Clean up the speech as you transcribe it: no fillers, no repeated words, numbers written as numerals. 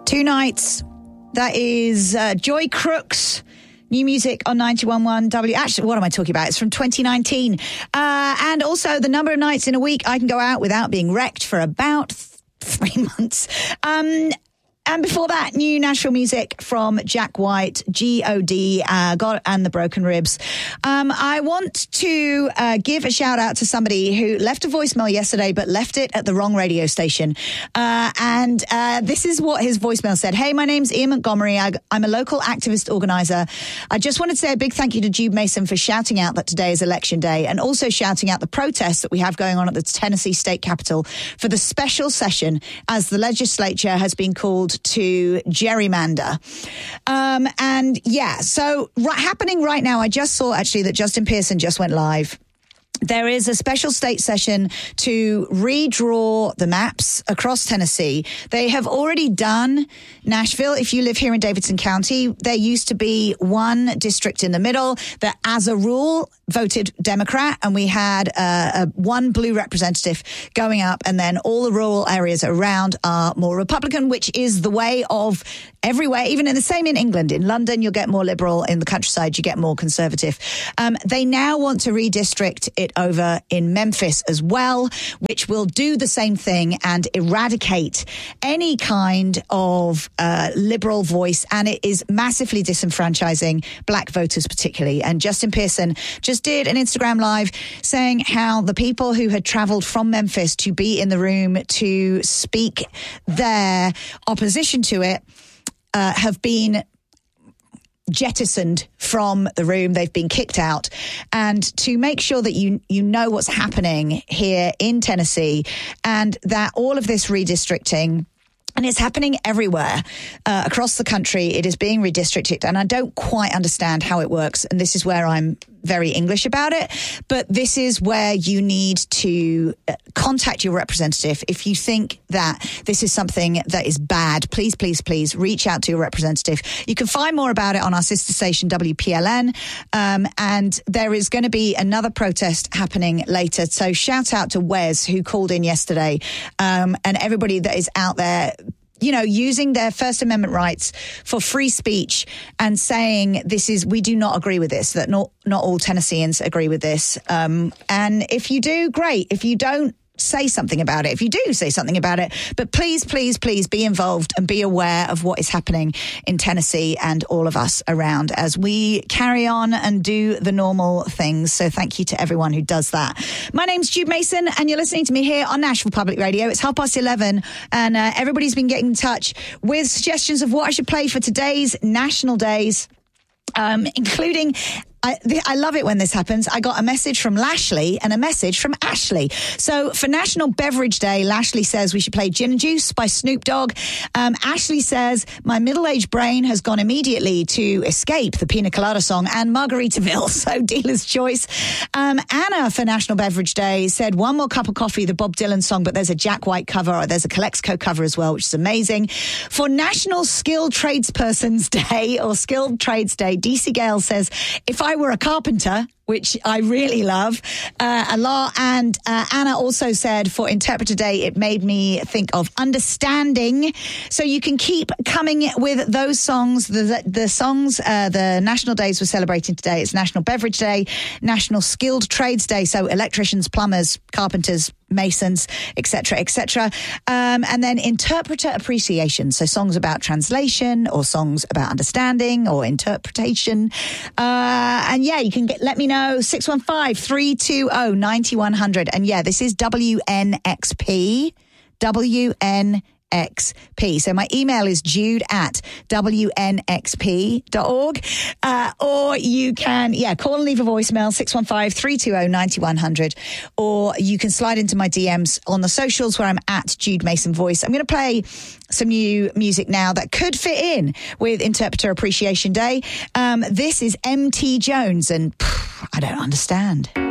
2 nights. That is Joy Crooks. New music on 91.1 W. Actually, what am I talking about? It's from 2019. And also the number of nights in a week I can go out without being wrecked for about 3 months. And before that, new Nashville music from Jack White, G.O.D., God and the Broken Ribs. I want to give a shout out to somebody who left a voicemail yesterday, but left it at the wrong radio station. And this is what his voicemail said. Hey, my name's Ian Montgomery. I'm a local activist organizer. I just wanted to say a big thank you to Jude Mason for shouting out that today is election day and also shouting out the protests that we have going on at the Tennessee State Capitol for the special session as the legislature has been called to gerrymander. And yeah, so happening right now, I just saw actually that Justin Pearson just went live. There is a special state session to redraw the maps across Tennessee. They have already done Nashville. If you live here in Davidson County, there used to be one district in the middle that, as a rule, voted Democrat, and we had one blue representative going up, and then all the rural areas around are more Republican, which is the way of everywhere, even in the same in England. In London, you'll get more liberal. In the countryside, you get more conservative. They now want to redistrict it over in Memphis as well, which will do the same thing and eradicate any kind of liberal voice, and it is massively disenfranchising black voters particularly. And Justin Pearson just did an Instagram live saying how the people who had travelled from Memphis to be in the room to speak their opposition to it have been jettisoned from the room. They've been kicked out. And to make sure that you know what's happening here in Tennessee, and that all of this redistricting, and it's happening everywhere across the country, it is being redistricted, and I don't quite understand how it works, and this is where I'm very English about it, but this is where you need to contact your representative. If you think that this is something that is bad, please, please, please reach out to your representative. You can find more about it on our sister station, WPLN, and there is going to be another protest happening later. So shout out to Wes, who called in yesterday, and everybody that is out there, you know, using their First Amendment rights for free speech and saying we do not agree with this, that not all Tennesseans agree with this. And if you do, great. If you don't, say something about it. If you do, say something about it. But please, please, please be involved and be aware of what is happening in Tennessee and all of us around as we carry on and do the normal things. So thank you to everyone who does that. My name's Jude Mason, and you're listening to me here on Nashville Public Radio. It's 11:30, and everybody's been getting in touch with suggestions of what I should play for today's national days, including... I love it when this happens. I got a message from Lashley and a message from Ashley. So for National Beverage Day, Lashley says we should play Gin and Juice by Snoop Dogg. Ashley says my middle-aged brain has gone immediately to Escape, the Pina Colada song, and Margaritaville, so dealer's choice. Anna for National Beverage Day said One More Cup of Coffee, the Bob Dylan song, but there's a Jack White cover, or there's a Calexico cover as well, which is amazing. For National Skilled Tradespersons Day, or Skilled Trades Day, DC Gale says, if I were a carpenter, which I really love a lot. And Anna also said for Interpreter Day, it made me think of Understanding. So you can keep coming with those songs. The songs, the national days we're celebrating today. It's National Beverage Day, National Skilled Trades Day. So electricians, plumbers, carpenters, masons, etc., etc. And then Interpreter Appreciation. So songs about translation or songs about understanding or interpretation. And yeah, you can let me know. 615-320-9100. And yeah, this is WNXP. WNXP. So my email is jude@wnxp.org. Or you can, call and leave a voicemail, 615-320-9100. Or you can slide into my DMs on the socials where I'm at Jude Mason Voice. I'm going to play some new music now that could fit in with Interpreter Appreciation Day. This is MT Jones and I don't understand.